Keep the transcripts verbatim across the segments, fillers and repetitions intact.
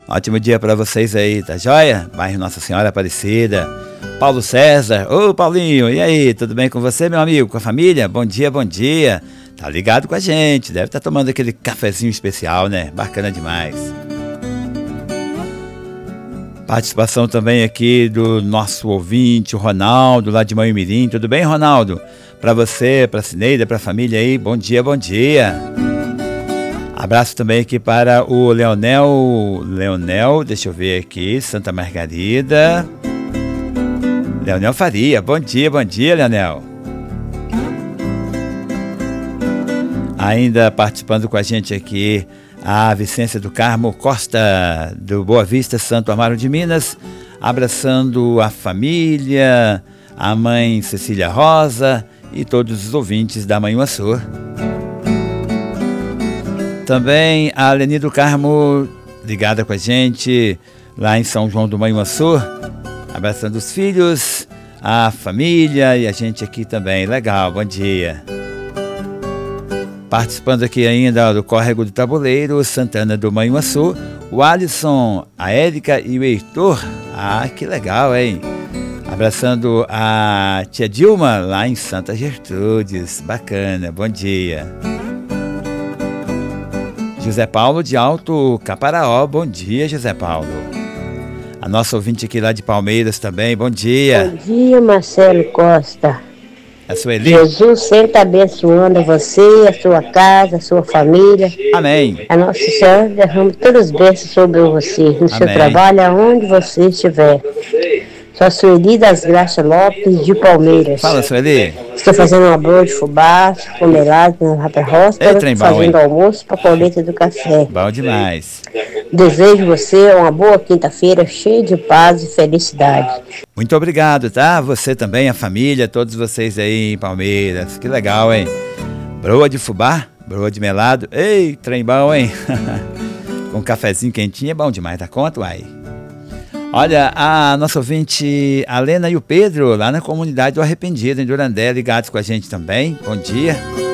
Ótimo dia para vocês aí, tá joia? Bairro Nossa Senhora Aparecida. Paulo César, ô Paulinho, e aí, tudo bem com você, meu amigo, com a família? Bom dia, bom dia. Tá ligado com a gente, deve estar tomando aquele cafezinho especial, né? Bacana demais. Participação também aqui do nosso ouvinte, o Ronaldo, lá de Manhumirim. Tudo bem, Ronaldo? Para você, para a Cineida, para a família aí, bom dia, bom dia. Abraço também aqui para o Leonel, Leonel, deixa eu ver aqui, Santa Margarida. Leonel Faria, bom dia, bom dia, Leonel. Ainda participando com a gente aqui, a Vicência do Carmo Costa, do Boa Vista, Santo Amaro de Minas, abraçando a família, a mãe Cecília Rosa e todos os ouvintes da Manhuaçu. Também a Leni do Carmo, ligada com a gente, lá em São João do Manhuaçu, abraçando os filhos, a família e a gente aqui também. Legal, bom dia. Participando aqui ainda do Córrego do Tabuleiro, Santana do Manhuaçu, o Alisson, a Érica e o Heitor. Ah, que legal, hein? Abraçando a tia Dilma, lá em Santa Gertrudes. Bacana, bom dia. José Paulo de Alto Caparaó, bom dia, José Paulo. A nossa ouvinte aqui lá de Palmeiras também, bom dia. Bom dia, Marcelo Costa. A Sueli? Jesus sempre abençoando você, a sua casa, a sua família. Amém. A Nossa Senhora derrama todas as bênçãos sobre você, no Amém. Seu trabalho, aonde você estiver. Sou a Sueli das Graças Lopes de Palmeiras. Fala, Sueli. Estou fazendo uma boa de fubá, comelado na Rata Roça, fazendo bom, almoço para colheita do café. Bom demais. Desejo você uma boa quinta-feira, cheia de paz e felicidade. Muito obrigado, tá? Você também, a família, todos vocês aí em Palmeiras. Que legal, hein? Broa de fubá, broa de melado. Ei, trem bom, hein? Com um cafezinho quentinho é bom demais, dá conta, uai? Olha, a nossa ouvinte, a Lena e o Pedro, lá na comunidade do Arrependido, em Durandé, ligados com a gente também. Bom dia.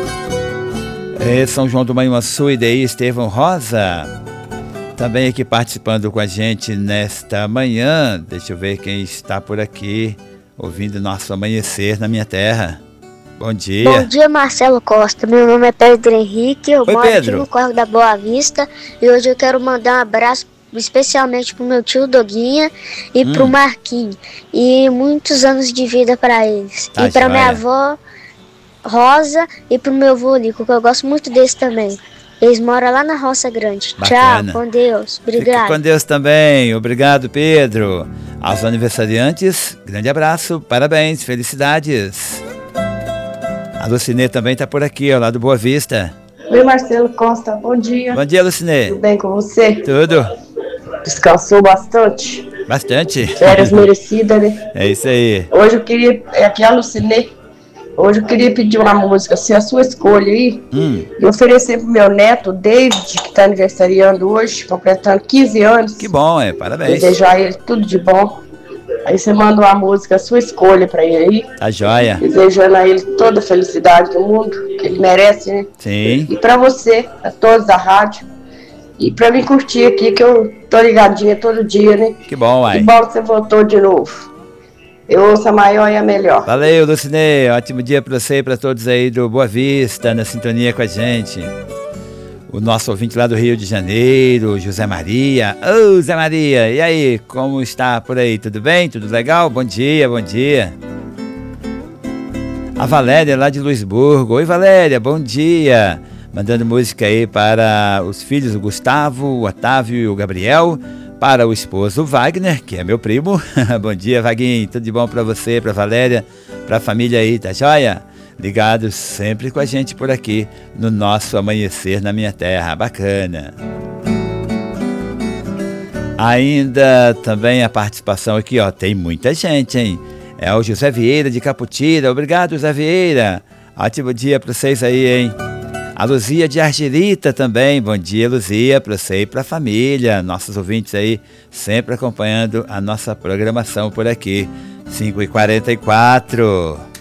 É, São João do Manhuaçu e daí Estevão Rosa, também aqui participando com a gente nesta manhã. Deixa eu ver quem está por aqui, ouvindo nosso amanhecer na minha terra. Bom dia. Bom dia, Marcelo Costa. Meu nome é Pedro Henrique, eu Oi, moro Pedro. aqui no Córrego da Boa Vista e hoje eu quero mandar um abraço especialmente pro meu tio Doguinha e hum. pro Marquinhos. E muitos anos de vida para eles. Tá, e para minha avó Rosa e pro meu avô Lico, que eu gosto muito deles também. Eles moram lá na Roça Grande. Bacana. Tchau, com Deus. Obrigado. Fique com Deus também. Obrigado, Pedro. Aos aniversariantes, grande abraço, parabéns, felicidades. A Lucinê também tá por aqui, ao lado do Boa Vista. Oi, Marcelo Costa, bom dia. Bom dia, Lucinê. Tudo bem com você? Tudo. Descansou bastante? Bastante. Férias merecidas, né? É isso aí. Hoje eu queria, é aqui a Lucinê, hoje eu queria pedir uma música, se a sua escolha aí, hum. e oferecer pro meu neto, David, que está aniversariando hoje, completando quinze anos. Que bom, é, parabéns. Desejar a ele tudo de bom. Aí você manda uma música, a sua escolha pra ele aí. Tá joia. Desejando a ele toda a felicidade do mundo, que ele merece, né? Sim. E pra você, a todos da rádio. E pra mim curtir aqui, que eu tô ligadinha todo dia, né? Que bom, uai. Que bom que você voltou de novo. Eu ouço a maior e a melhor. Valeu, Lucinê. Ótimo dia pra você e pra todos aí do Boa Vista, na sintonia com a gente. O nosso ouvinte lá do Rio de Janeiro, José Maria. Ô, Zé Maria, e aí, como está por aí? Tudo bem? Tudo legal? Bom dia, bom dia. A Valéria lá de Luisburgo. Oi, Valéria, bom dia. Mandando música aí para os filhos, o Gustavo, o Otávio e o Gabriel. Para o esposo Wagner, que é meu primo. Bom dia, Vaguinho. Tudo de bom para você, para Valéria, para a família aí, tá joia? Ligados sempre com a gente por aqui, no nosso Amanhecer na Minha Terra. Bacana. Ainda também a participação aqui, ó, tem muita gente, hein? É o José Vieira de Caputira. Obrigado, José Vieira. Ótimo dia para vocês aí, hein? A Luzia de Argirita também. Bom dia, Luzia, para você e para a família. Nossos ouvintes aí sempre acompanhando a nossa programação por aqui. cinco e quarenta e quatro.